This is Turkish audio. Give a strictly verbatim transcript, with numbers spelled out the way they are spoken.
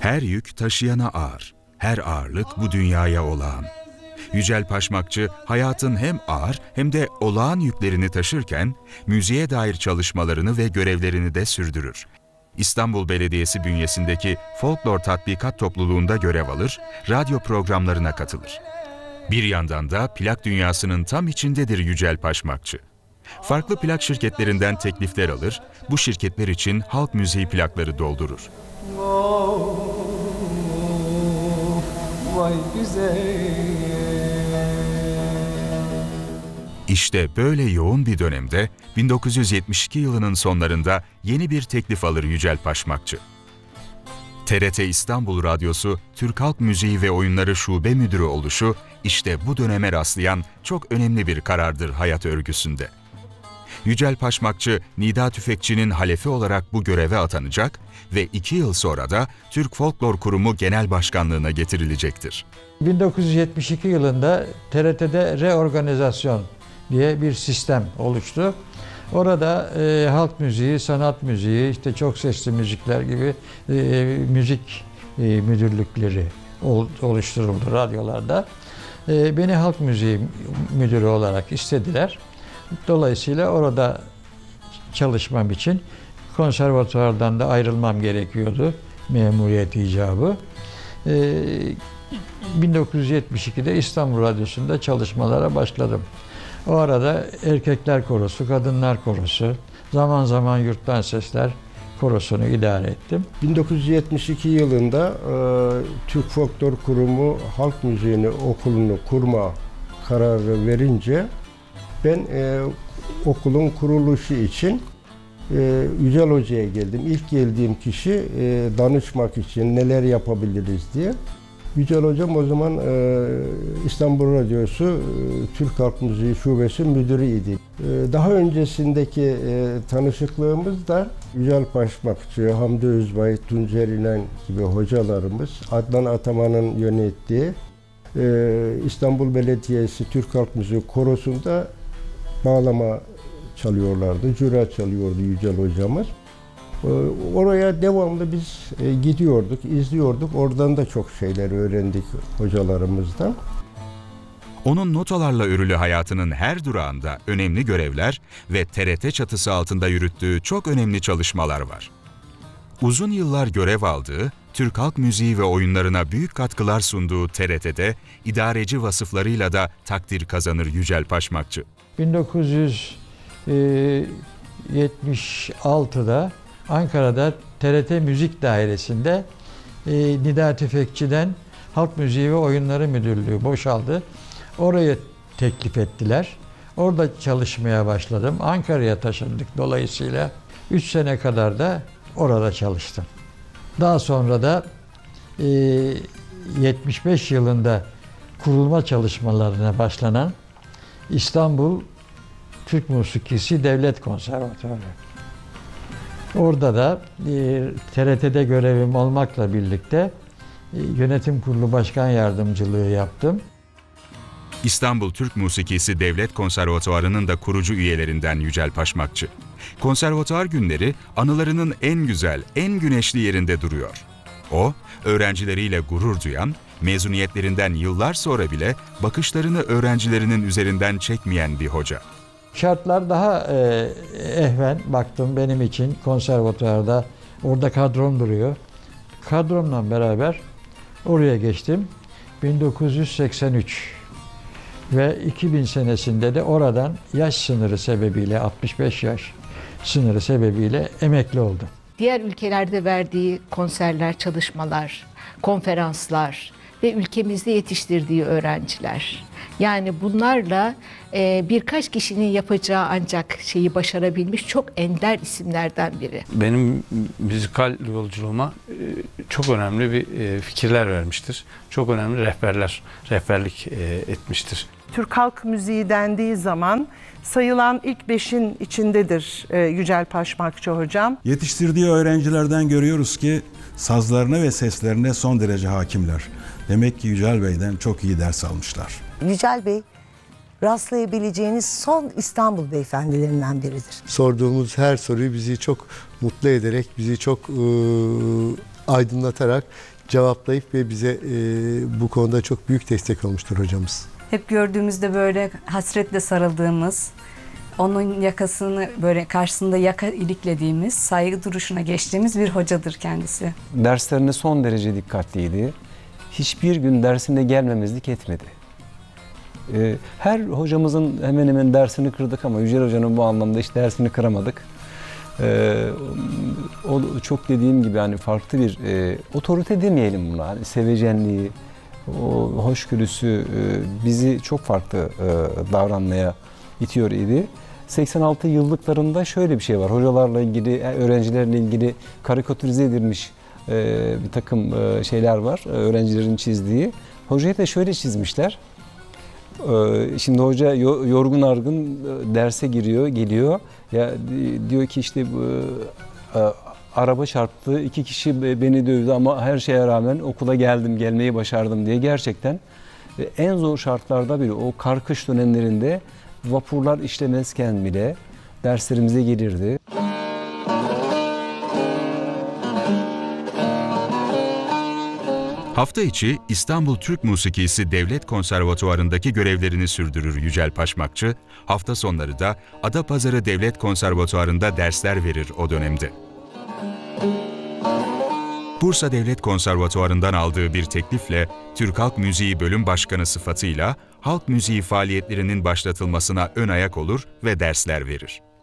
Her yük taşıyana ağır, her ağırlık bu dünyaya olağan. Yücel Paşmakçı hayatın hem ağır hem de olağan yüklerini taşırken müziğe dair çalışmalarını ve görevlerini de sürdürür. İstanbul Belediyesi bünyesindeki Folklor Tatbikat Topluluğu'nda görev alır, radyo programlarına katılır. Bir yandan da plak dünyasının tam içindedir Yücel Paşmakçı. Farklı plak şirketlerinden teklifler alır, bu şirketler için halk müziği plakları doldurur. Oh, vay güzel. İşte böyle yoğun bir dönemde bin dokuz yüz yetmiş iki yılının sonlarında yeni bir teklif alır Yücel Paşmakçı. T R T İstanbul Radyosu Türk Halk Müziği ve Oyunları Şube Müdürü oluşu işte bu döneme rastlayan çok önemli bir karardır hayat örgüsünde. Yücel Paşmakçı, Nida Tüfekçi'nin halefi olarak bu göreve atanacak ve iki yıl sonra da Türk Folklor Kurumu Genel Başkanlığı'na getirilecektir. bin dokuz yüz yetmiş iki yılında T R T'de reorganizasyon diye bir sistem oluştu. Orada e, halk müziği, sanat müziği, işte çok sesli müzikler gibi e, müzik e, müdürlükleri ol, oluşturuldu radyolarda. E, beni halk müziği müdürü olarak istediler. Dolayısıyla orada çalışmam için konservatuvardan da ayrılmam gerekiyordu. Memuriyet icabı. E, bin dokuz yüz yetmiş ikide İstanbul Radyosu'nda çalışmalara başladım. O arada erkekler korosu, kadınlar korosu, zaman zaman yurttan sesler korosunu idare ettim. bin dokuz yüz yetmiş iki yılında e, Türk Folklor Kurumu Halk Müziğini okulunu kurma kararı verince ben e, okulun kuruluşu için e, Yücel Hoca'ya geldim. İlk geldiğim kişi e, danışmak için neler yapabiliriz diye. Yücel Hocam o zaman e, İstanbul Radyosu e, Türk Halk Müziği Şubesi Müdürü'ydi. E, daha öncesindeki e, tanışıklığımız da Yücel Paşmakçı, Hamdi Özbay, Tuncer İnan gibi hocalarımız, Adnan Ataman'ın yönettiği e, İstanbul Belediyesi Türk Halk Müziği Korosu'nda bağlama çalıyorlardı, cüra çalıyordu Yücel Hocamız. Oraya devamlı biz gidiyorduk, izliyorduk. Oradan da çok şeyler öğrendik hocalarımızdan. Onun notalarla örülü hayatının her durağında önemli görevler ve T R T çatısı altında yürüttüğü çok önemli çalışmalar var. Uzun yıllar görev aldığı, Türk halk müziği ve oyunlarına büyük katkılar sunduğu T R T'de idareci vasıflarıyla da takdir kazanır Yücel Paşmakçı. bin dokuz yüz yetmiş altıda Ankara'da T R T Müzik Dairesi'nde e, Nida Tüfekçi'den Halk Müziği ve Oyunları Müdürlüğü boşaldı. Oraya teklif ettiler. Orada çalışmaya başladım. Ankara'ya taşındık dolayısıyla. Üç sene kadar da orada çalıştım. Daha sonra da e, yetmiş beş yılında kurulma çalışmalarına başlanan İstanbul Türk Musikisi Devlet Konservatuarı. Orada da e, T R T'de görevim olmakla birlikte e, yönetim kurulu başkan yardımcılığı yaptım. İstanbul Türk Musikisi Devlet Konservatuvarı'nın da kurucu üyelerinden Yücel Paşmakçı. Konservatuvar günleri anılarının en güzel, en güneşli yerinde duruyor. O, öğrencileriyle gurur duyan, mezuniyetlerinden yıllar sonra bile bakışlarını öğrencilerinin üzerinden çekmeyen bir hoca. Şartlar daha e, ehven baktım benim için konservatuvarda. Orada kadrom duruyor. Kadromla beraber oraya geçtim. bin dokuz yüz seksen üç ve iki bin senesinde de oradan yaş sınırı sebebiyle, altmış beş yaş sınırı sebebiyle emekli oldum. Diğer ülkelerde verdiği konserler, çalışmalar, konferanslar ve ülkemizde yetiştirdiği öğrenciler. Yani bunlarla e, birkaç kişinin yapacağı ancak şeyi başarabilmiş çok ender isimlerden biri. Benim müzikal yolculuğuma e, çok önemli bir e, fikirler vermiştir. Çok önemli rehberler, rehberlik e, etmiştir. Türk halk müziği dendiği zaman sayılan ilk beşin içindedir e, Yücel Paşmakçı hocam. Yetiştirdiği öğrencilerden görüyoruz ki sazlarına ve seslerine son derece hakimler. Demek ki Yücel Bey'den çok iyi ders almışlar. Yücel Bey rastlayabileceğiniz son İstanbul beyefendilerinden biridir. Sorduğumuz her soruyu bizi çok mutlu ederek, bizi çok e, aydınlatarak cevaplayıp ve bize e, bu konuda çok büyük destek olmuştur hocamız. Hep gördüğümüzde böyle hasretle sarıldığımız, onun yakasını böyle karşısında yaka iliklediğimiz, saygı duruşuna geçtiğimiz bir hocadır kendisi. Derslerine son derece dikkatliydi. Hiçbir gün dersine gelmemezlik etmedi. Ee, her hocamızın hemen hemen dersini kırdık ama Yücel Hoca'nın bu anlamda hiç dersini kıramadık. Ee, o çok dediğim gibi hani farklı bir e, otorite demeyelim buna. Hani sevecenliği, o hoşgörüsü e, bizi çok farklı e, davranmaya itiyor idi. seksen altı yıllıklarında şöyle bir şey var. Hocalarla ilgili, öğrencilerle ilgili karikatürize edilmiş e, bir takım e, şeyler var. Öğrencilerin çizdiği. Hocayı da şöyle çizmişler. E, şimdi hoca yorgun argın derse giriyor, geliyor. Ya diyor ki işte e, araba çarptı, iki kişi beni dövdü ama her şeye rağmen okula geldim, gelmeyi başardım diye gerçekten en zor şartlarda bile o kar kış dönemlerinde vapurlar işlemezken bile derslerimize gelirdi. Hafta içi İstanbul Türk Musikisi Devlet Konservatuvarı'ndaki görevlerini sürdürür Yücel Paşmakçı, hafta sonları da Adapazarı Devlet Konservatuvarı'nda dersler verir o dönemde. Bursa Devlet Konservatuvarı'ndan aldığı bir teklifle Türk Halk Müziği Bölüm Başkanı sıfatıyla halk müziği faaliyetlerinin başlatılmasına ön ayak olur ve dersler verir.